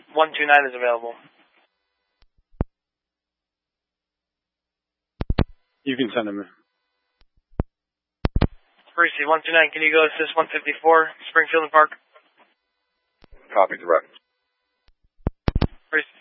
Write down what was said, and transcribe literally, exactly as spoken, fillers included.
one two nine is available. You can send him. Receive one two nine, can you go assist one fifty-four, Springfield and Park? Copy, direct. Receive.